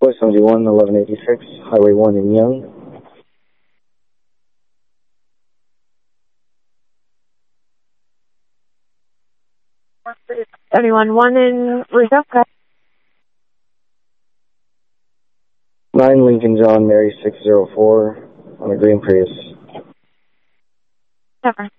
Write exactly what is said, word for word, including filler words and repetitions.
seventy-one, eleven eighty-six, Highway one in Young. seventy-one, one in Rizzo. nine Lincoln John Mary six zero four on a green Prius. Never.